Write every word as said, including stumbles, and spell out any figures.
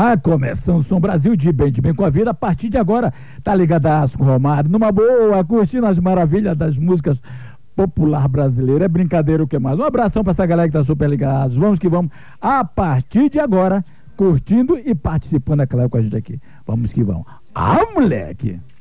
Tá começando o Som Brasil de bem, de bem com a vida. A partir de agora, tá ligadaço com o Romário, numa boa, curtindo as maravilhas das músicas popular brasileira. É brincadeira o que mais. Um abração pra essa galera que tá super ligados. Vamos que vamos. A partir de agora, curtindo e participando, é claro, com a gente aqui. Vamos que vamos. Ah, moleque!